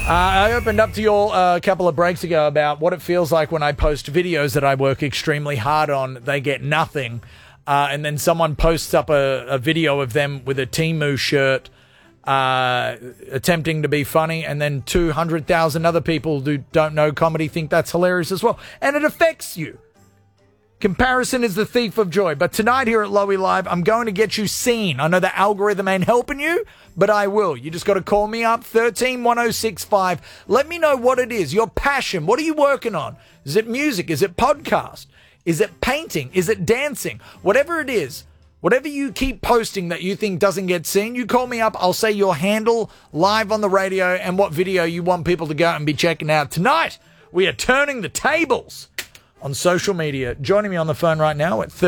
I opened up to you all a couple of breaks ago about what it feels like when I post videos that I work extremely hard on. They get nothing. And then someone posts up a video of them with a Temu shirt attempting to be funny. And then 200,000 other people who don't know comedy think that's hilarious as well. And it affects you. Comparison is the thief of joy. But tonight here at Lowy Live, I'm going to get you seen. I know the algorithm ain't helping you, but I will. You just got to call me up, 131065. Let me know what it is, your passion. What are you working on? Is it music? Is it podcast? Is it painting? Is it dancing? Whatever it is, whatever you keep posting that you think doesn't get seen, you call me up. I'll say your handle live on the radio and what video you want people to go and be checking out. Tonight, we are turning the tables on social media. Joining me on the phone right now at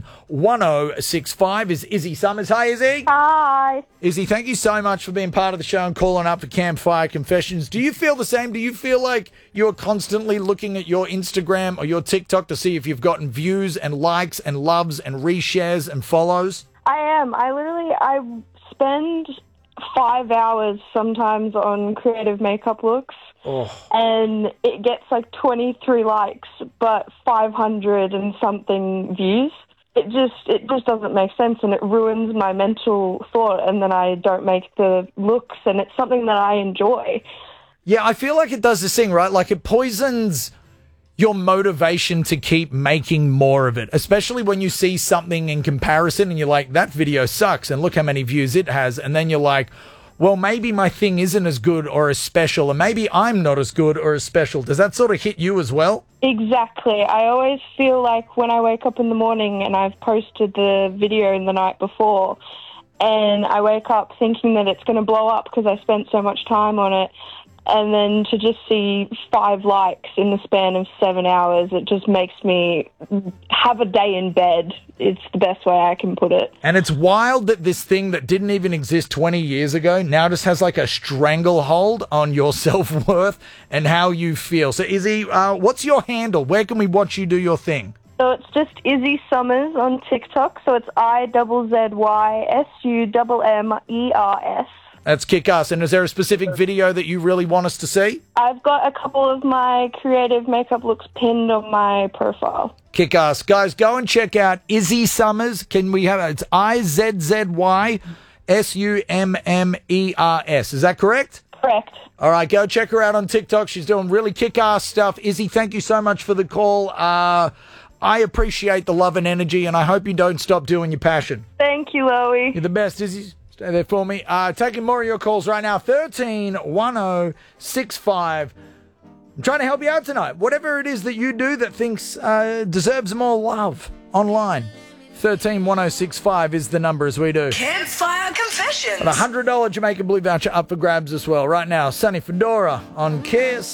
131065 is Izzy Summers. Hi, Izzy. Hi. Izzy, thank you so much for being part of the show and calling up for Campfire Confessions. Do you feel the same? Do you feel like you're constantly looking at your Instagram or your TikTok to see if you've gotten views and likes and loves and reshares and follows? I am. I spend 5 hours sometimes on creative makeup looks. Oh. And it gets like 23 likes, but 500 and something views. It just doesn't make sense, and it ruins my mental thought, and then I don't make the looks, and it's something that I enjoy. Yeah, I feel like it does this thing, right? Like it poisons your motivation to keep making more of it, especially when you see something in comparison and you're like, that video sucks and look how many views it has. And then you're like, well, maybe my thing isn't as good or as special, and maybe I'm not as good or as special. Does that sort of hit you as well? Exactly. I always feel like when I wake up in the morning and I've posted the video in the night before, and I wake up thinking that it's going to blow up because I spent so much time on it, and then to just see 5 likes in the span of 7 hours, it just makes me have a day in bed. It's the best way I can put it. And it's wild that this thing that didn't even exist 20 years ago now just has like a stranglehold on your self-worth and how you feel. So, Izzy, what's your handle? Where can we watch you do your thing? So it's just Izzy Summers on TikTok. So it's IZZYSUMMERS. That's kick-ass. And is there a specific video that you really want us to see? I've got a couple of my creative makeup looks pinned on my profile. Kick-ass. Guys, go and check out Izzy Summers. Can we have it? It's IZZYSUMMERS. Is that correct? Correct. All right, go check her out on TikTok. She's doing really kick-ass stuff. Izzy, thank you so much for the call. I appreciate the love and energy, and I hope you don't stop doing your passion. Thank you, Lowy. You're the best, Izzy. Stay there for me. Taking more of your calls right now. 131065. I'm trying to help you out tonight. Whatever it is that you do that thinks deserves more love online. 131065 is the number as we do. Campfire Confessions. And a $100 Jamaican Blue voucher up for grabs as well. Right now, Sunny Fedora on Kiss.